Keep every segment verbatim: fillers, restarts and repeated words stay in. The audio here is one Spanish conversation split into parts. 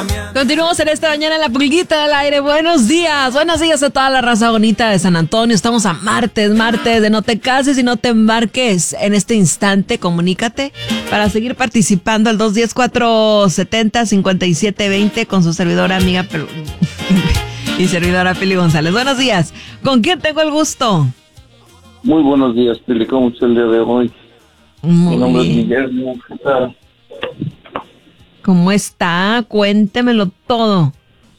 Continuamos en esta mañana en la pulguita del aire. Buenos días, buenos días a toda la raza bonita de San Antonio. Estamos a martes, martes de no te cases y no te embarques. En este instante, comunícate para seguir participando al dos uno cero, cuatro siete cero, cinco siete dos cero con su servidora amiga Pel- y servidora Pili González. Buenos días, ¿con quién tengo el gusto? Muy buenos días, Pili, ¿cómo está el día de hoy? Muy Mi nombre bien. es Guillermo. ¿Qué tal? ¿Cómo está? Cuéntemelo todo.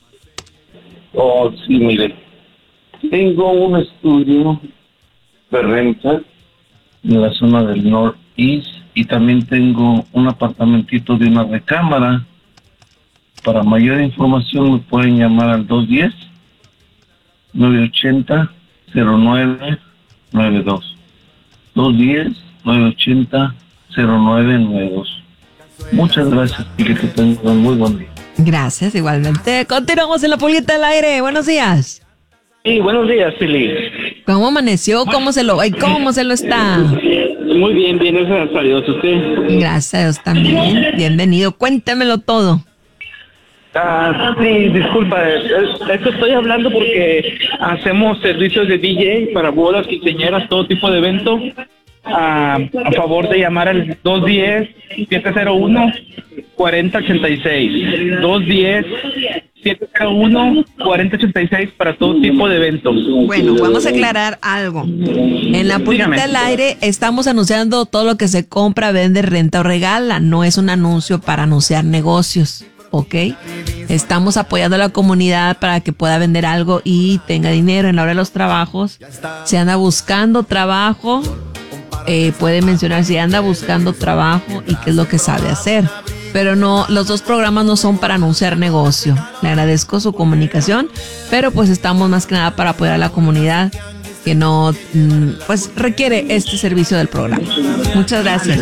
Oh, sí, mire. Tengo un estudio de renta en la zona del Northeast y también tengo un apartamentito de una recámara. Para mayor información me pueden llamar al dos uno cero, nueve ocho cero, cero nueve nueve dos. dos uno cero, nueve ocho cero, cero nueve nueve dos. Muchas gracias, Pili, que tengan muy buen día. Gracias, igualmente. Continuamos en la pulguita del aire. Buenos días. Sí, buenos días, Pili. ¿Cómo amaneció? ¿Cómo se lo, ay, cómo se lo está? Muy bien, bien, gracias a Dios. ¿Usted? Gracias a Dios también. Bienvenido. Cuéntemelo todo. Ah, sí, disculpa. Es, es que estoy hablando porque hacemos servicios de D J para bodas, quinceañeras, todo tipo de evento. Ah, a favor de llamar al dos uno cero, siete cero uno, cuatro cero ocho seis. dos uno cero, siete cero uno, cuatro cero ocho seis para todo tipo de eventos. Bueno, vamos a aclarar algo. En la pulguita Dígame. del aire estamos anunciando todo lo que se compra, vende, renta o regala. No es un anuncio para anunciar negocios, ¿ok? Estamos apoyando a la comunidad para que pueda vender algo y tenga dinero en la hora de los trabajos. Si anda buscando trabajo, eh, puede mencionar si anda buscando trabajo y qué es lo que sabe hacer. Pero no, los dos programas no son para anunciar negocio. Le agradezco su comunicación, pero pues estamos más que nada para apoyar a la comunidad que no, pues requiere este servicio del programa. Muchas gracias.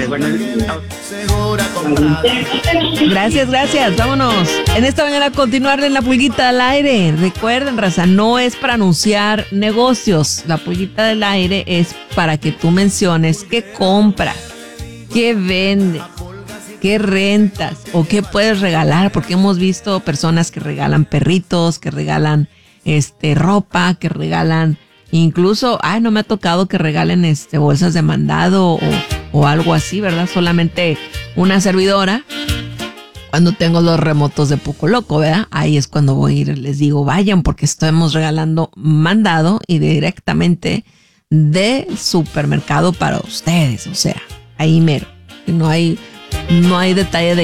Gracias, gracias. Vámonos. En esta mañana continuar en la pulguita del aire. Recuerden, raza, no es para anunciar negocios. La pulguita del aire es para que tú menciones qué compras, qué vendes, qué rentas o qué puedes regalar, porque hemos visto personas que regalan perritos, que regalan este ropa, que regalan incluso, ay, no me ha tocado que regalen este bolsas de mandado o, o algo así, ¿verdad? Solamente una servidora. Cuando tengo los remotos de Poco Loco, ¿verdad? Ahí es cuando voy a ir, les digo, vayan, porque estamos regalando mandado y directamente de supermercado para ustedes. O sea, ahí mero. No hay, no hay detalle de